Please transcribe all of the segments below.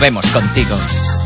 vemos contigo.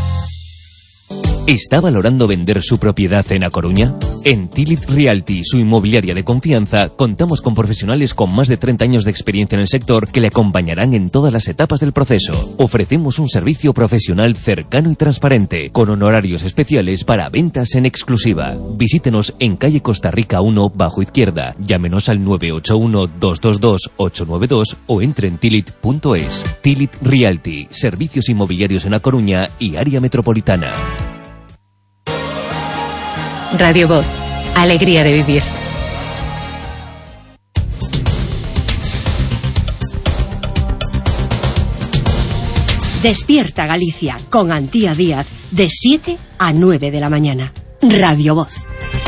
¿Está valorando vender su propiedad en A Coruña? En Tilit Realty, su inmobiliaria de confianza, contamos con profesionales con más de 30 años de experiencia en el sector que le acompañarán en todas las etapas del proceso. Ofrecemos un servicio profesional cercano y transparente, con honorarios especiales para ventas en exclusiva. Visítenos en calle Costa Rica 1, bajo izquierda. Llámenos al 981-222-892 o entre en tilit.es. Tilit Realty, servicios inmobiliarios en A Coruña y área metropolitana. Radio Voz, alegría de vivir. Despierta Galicia con Antía Díaz de 7 a 9 de la mañana. Radio Voz.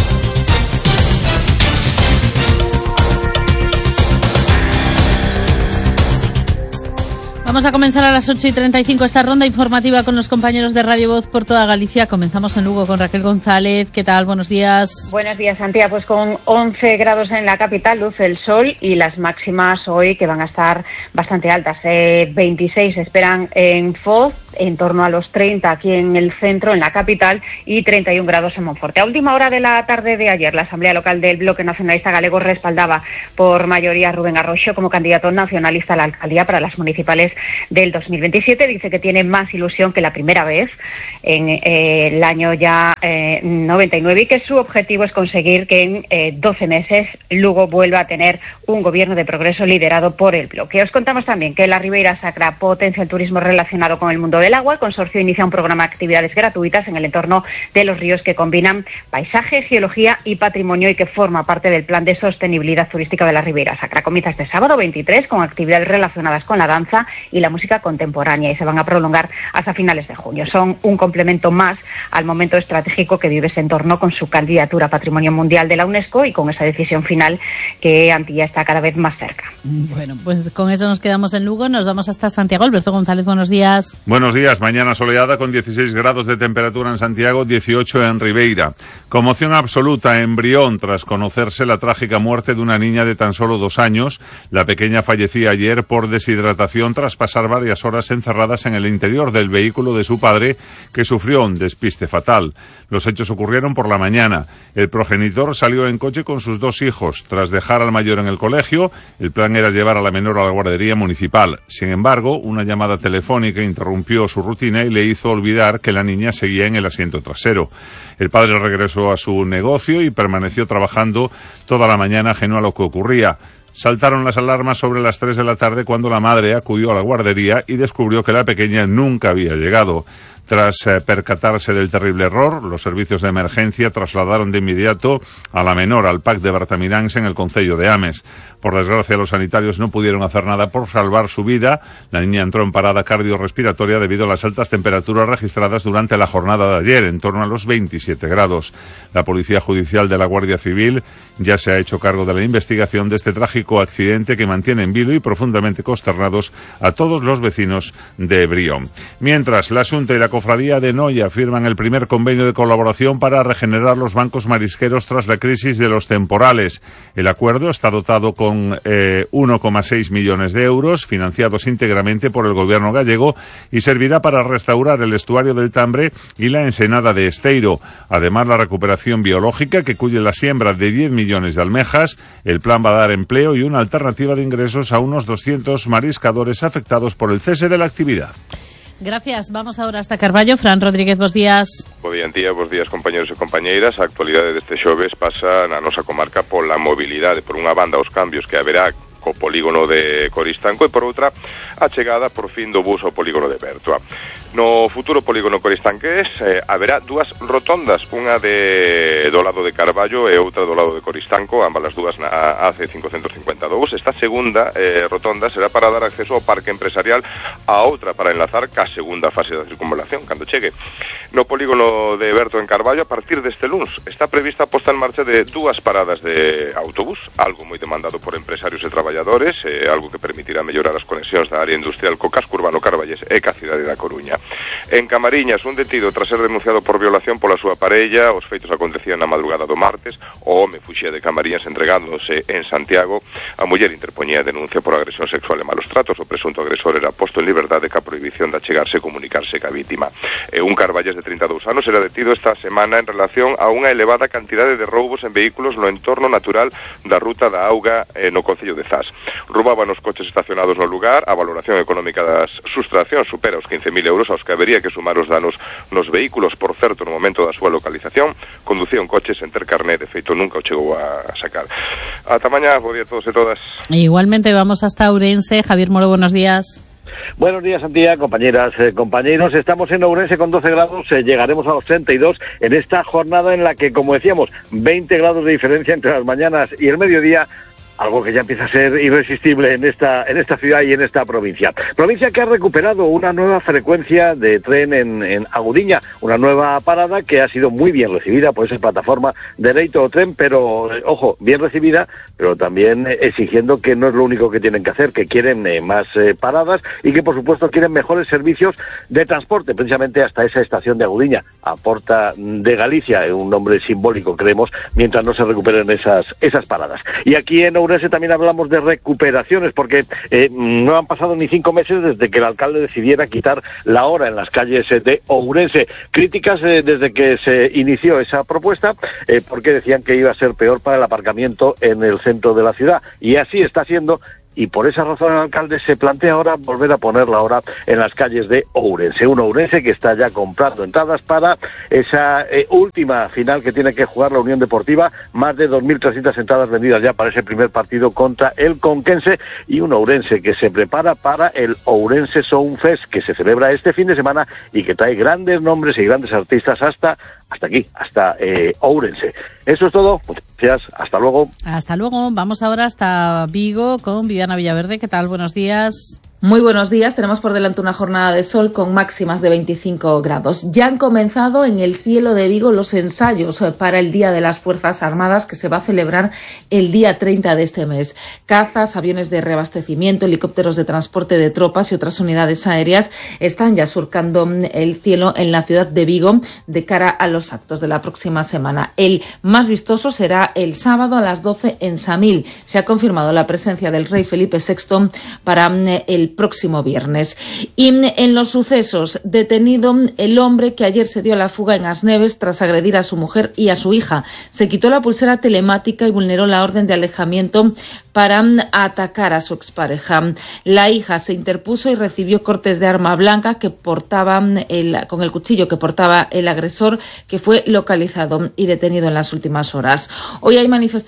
Vamos a comenzar a las 8:35 esta ronda informativa con los compañeros de Radio Voz por toda Galicia. Comenzamos en Lugo con Raquel González. ¿Qué tal? Buenos días. Buenos días, Santiago. Pues con 11 grados en la capital, luce el sol y las máximas hoy que van a estar bastante altas. 26 esperan en Foz, en torno a los 30 aquí en el centro, en la capital, y 31 grados en Monforte. A última hora de la tarde de ayer, la Asamblea Local del Bloque Nacionalista Galego respaldaba por mayoría a Rubén Arroxo como candidato nacionalista a la alcaldía para las municipales del 2027. Dice que tiene más ilusión que la primera vez en el año ya 99 y que su objetivo es conseguir que en 12 meses Lugo vuelva a tener un gobierno de progreso liderado por el Bloque. Os contamos también que la Ribeira Sacra potencia el turismo relacionado con el mundo del agua. El consorcio inicia un programa de actividades gratuitas en el entorno de los ríos que combinan paisaje, geología y patrimonio y que forma parte del plan de sostenibilidad turística de la Ribeira Sacra. Comienza este sábado 23 con actividades relacionadas con la danza y la música contemporánea y se van a prolongar hasta finales de junio. Son un complemento más al momento estratégico que vive ese entorno con su candidatura a Patrimonio Mundial de la UNESCO y con esa decisión final que Antilla está cada vez más cerca. Bueno, pues con eso nos quedamos en Lugo. Nos vamos hasta Santiago. Alberto González, buenos días. Buenos días. Mañana soleada con 16 grados de temperatura en Santiago, 18 en Ribeira. Conmoción absoluta en Brión tras conocerse la trágica muerte de una niña de tan solo 2 años. La pequeña fallecía ayer por deshidratación tras pasar varias horas encerradas en el interior del vehículo de su padre, que sufrió un despiste fatal. Los hechos ocurrieron por la mañana. El progenitor salió en coche con sus 2 hijos. Tras dejar al mayor en el colegio, el plan era llevar a la menor a la guardería municipal. Sin embargo, una llamada telefónica interrumpió su rutina y le hizo olvidar que la niña seguía en el asiento trasero. El padre regresó a su negocio y permaneció trabajando toda la mañana ajeno a lo que ocurría. Saltaron las alarmas sobre las 3 de la tarde cuando la madre acudió a la guardería y descubrió que la pequeña nunca había llegado. Tras percatarse del terrible error, los servicios de emergencia trasladaron de inmediato a la menor al PAC de Bartamiráns en el concello de Ames. Por desgracia, los sanitarios no pudieron hacer nada por salvar su vida. La niña entró en parada cardiorrespiratoria debido a las altas temperaturas registradas durante la jornada de ayer, en torno a los 27 grados. La Policía Judicial de la Guardia Civil ya se ha hecho cargo de la investigación de este trágico accidente que mantiene en vilo y profundamente consternados a todos los vecinos de Brión. Mientras, la Xunta y la Cofradía de Noia firman el primer convenio de colaboración para regenerar los bancos marisqueros tras la crisis de los temporales. El acuerdo está dotado con 1,6 millones de euros, financiados íntegramente por el gobierno gallego, y servirá para restaurar el estuario del Tambre y la ensenada de Esteiro. Además, la recuperación biológica, que cubre la siembra de 10 millones de almejas. El plan va a dar empleo y una alternativa de ingresos a unos 200 mariscadores afectados por el cese de la actividad. Gracias. Vamos ahora hasta Carballo. Fran Rodríguez, bos días. Bo día, Antía, bos días, compañeros e compañeiras. A actualidade deste xoves pasa na nosa comarca pola mobilidade. Por unha banda, os cambios que haberá co polígono de Coristanco e por outra a chegada por fin do bus ao polígono de Bertoa. No futuro polígono coristanqués haberá 2 rotondas, unha do lado de Carballo e outra do lado de Coristanco, ambas as dúas na AC 552. Esta segunda rotonda será para dar acceso ao parque empresarial, a outra para enlazar ca segunda fase da circunvalación cando chegue. No polígono de Berto en Carballo, a partir deste luns, está prevista a posta en marcha de 2 paradas de autobús, algo moi demandado por empresarios e traballadores, algo que permitirá mellorar as conexións da área industrial co casco urbano carballés e ca cidade da Coruña. En Camariñas, un detido tras ser denunciado por violación pola súa parella. Os feitos acontecían na madrugada do martes. O home fuxía de Camariñas entregándose en Santiago. A muller interpoñía denuncia por agresión sexual e malos tratos. O presunto agresor era posto en liberdade ca prohibición de achegarse e comunicarse ca vítima. Un carballés de 32 anos era detido esta semana en relación a unha elevada cantidade de roubos en vehículos no entorno natural da Ruta da Auga no concello de Zas. Roubaban os coches estacionados no lugar. A valoración económica das sustraccións supera os 15.000 euros, aos que habería que sumar os danos nos vehículos. Por certo, no momento da súa localización, conducía un coche sen ter carné, de feito nunca o chegou a sacar. Ata mañá, bo día a todos e todas. Igualmente vamos hasta Ourense. Javier Moro, buenos días. Buenos días, Antía, compañeras, compañeros. Estamos en Ourense con 12 grados, llegaremos a los 32 en esta jornada en la que, como decíamos, 20 grados de diferencia entre las mañanas y el mediodía, algo que ya empieza a ser irresistible en esta ciudad y en esta provincia. Provincia que ha recuperado una nueva frecuencia de tren en Agudiña, una nueva parada que ha sido muy bien recibida por esa plataforma de Leito Tren, pero, ojo, bien recibida, pero también exigiendo que no es lo único que tienen que hacer, que quieren más paradas y que, por supuesto, quieren mejores servicios de transporte, precisamente hasta esa estación de Agudiña, a Porta de Galicia, un nombre simbólico, creemos, mientras no se recuperen esas paradas. Y aquí en Ourense también hablamos de recuperaciones, porque no han pasado ni 5 meses desde que el alcalde decidiera quitar la hora en las calles de Ourense. Críticas desde que se inició esa propuesta, porque decían que iba a ser peor para el aparcamiento en el centro de la ciudad, y así está siendo. Y por esa razón el alcalde se plantea ahora volver a poner la hora en las calles de Ourense. Un Ourense que está ya comprando entradas para esa última final que tiene que jugar la Unión Deportiva. Más de 2.300 entradas vendidas ya para ese primer partido contra el Conquense. Y un Ourense que se prepara para el Ourense Sound Fest, que se celebra este fin de semana y que trae grandes nombres y grandes artistas hasta aquí, hasta Ourense. Eso es todo. Muchas gracias. Hasta luego. Hasta luego. Vamos ahora hasta Vigo con Viviana Villaverde. ¿Qué tal? Buenos días. Muy buenos días. Tenemos por delante una jornada de sol con máximas de 25 grados. Ya han comenzado en el cielo de Vigo los ensayos para el Día de las Fuerzas Armadas, que se va a celebrar el día 30 de este mes. Cazas, aviones de reabastecimiento, helicópteros de transporte de tropas y otras unidades aéreas están ya surcando el cielo en la ciudad de Vigo de cara a los actos de la próxima semana. El más vistoso será el sábado a las 12 en Samil. Se ha confirmado la presencia del rey Felipe VI para el próximo viernes. Y en los sucesos, detenido el hombre que ayer se dio a la fuga en Asneves tras agredir a su mujer y a su hija. Se quitó la pulsera telemática y vulneró la orden de alejamiento para atacar a su expareja. La hija se interpuso y recibió cortes de arma blanca que portaba con el cuchillo que portaba el agresor, que fue localizado y detenido en las últimas horas. Hoy hay manifestaciones